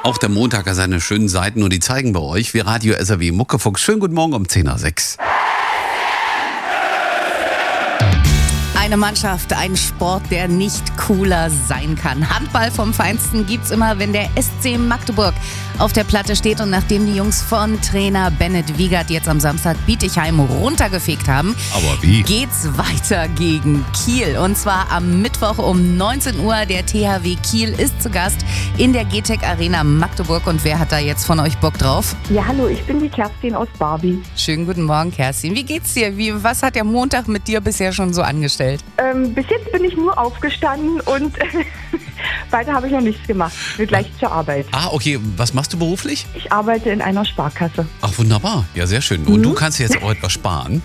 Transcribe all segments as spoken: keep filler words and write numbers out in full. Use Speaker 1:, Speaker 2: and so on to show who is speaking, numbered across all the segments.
Speaker 1: Auch der Montag hat seine schönen Seiten und die zeigen wir euch. Wir Radio S R W Muckefuchs. Schönen guten Morgen um zehn Uhr sechs.
Speaker 2: Eine Mannschaft, ein Sport, der nicht cooler sein kann. Handball vom Feinsten gibt's immer, wenn der S C Magdeburg auf der Platte steht. Und nachdem die Jungs von Trainer Bennett Wiegert jetzt am Samstag Bietigheim runtergefegt haben,
Speaker 1: Aber wie?
Speaker 2: geht's weiter gegen Kiel. Und zwar am Mittwoch um neunzehn Uhr. Der T H W Kiel ist zu Gast in der G-Tech Arena Magdeburg. Und wer hat da jetzt von euch Bock drauf?
Speaker 3: Ja, hallo, ich bin die Kerstin aus Barbie.
Speaker 2: Schönen guten Morgen, Kerstin. Wie geht's dir? Wie, was hat der Montag mit dir bisher schon so angestellt?
Speaker 3: Ähm, bis jetzt bin ich nur aufgestanden und weiter habe ich noch nichts gemacht. Will gleich zur Arbeit.
Speaker 1: Ah, okay. Was machst du beruflich?
Speaker 3: Ich arbeite in einer Sparkasse.
Speaker 1: Ach, wunderbar. Ja, sehr schön. Und du kannst jetzt auch etwas sparen.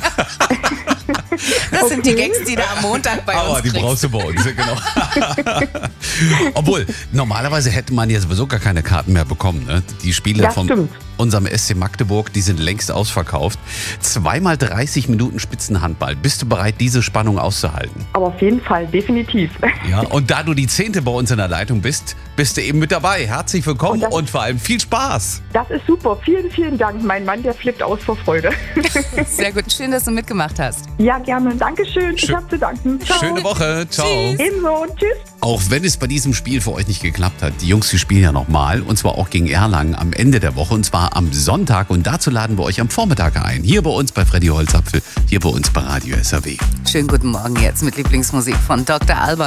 Speaker 2: Das
Speaker 3: Okay.
Speaker 2: sind die Gags, die du am Montag bei
Speaker 1: Aber
Speaker 2: uns
Speaker 1: die
Speaker 2: kriegst.
Speaker 1: brauchst du bei uns, ja, genau. Obwohl, normalerweise hätte man ja sowieso gar keine Karten mehr bekommen. Ne? Die Spiele
Speaker 3: Ja,
Speaker 1: von
Speaker 3: stimmt.
Speaker 1: unserem S C Magdeburg, die sind längst ausverkauft. Zweimal dreißig Minuten Spitzenhandball. Bist du bereit, diese Spannung auszuhalten?
Speaker 3: Aber auf jeden Fall, definitiv.
Speaker 1: Ja. Und da du die Zehnte bei uns in der Leitung bist, bist du eben mit dabei. Herzlich willkommen
Speaker 3: Und das-
Speaker 1: und vor allem viel Spaß.
Speaker 3: Das ist super. Vielen, vielen Dank. Mein Mann, der flippt aus vor Freude.
Speaker 2: Sehr gut. Schön, dass du mitgemacht hast.
Speaker 3: Ja, gerne. Dankeschön. Ich
Speaker 1: Schön-
Speaker 3: habe zu danken. Ciao.
Speaker 1: Schöne Woche. Ciao.
Speaker 2: Tschüss.
Speaker 3: Ebenso. Tschüss.
Speaker 1: Auch wenn es bei diesem Spiel für euch nicht geklappt hat, die Jungs, die spielen ja nochmal. Und zwar auch gegen Erlangen am Ende der Woche. Und zwar am Sonntag. Und dazu laden wir euch am Vormittag ein. Hier bei uns bei Freddy Holzapfel. Hier bei uns bei Radio S R W.
Speaker 2: Schönen guten Morgen jetzt mit Lieblingsmusik von Doktor Alban.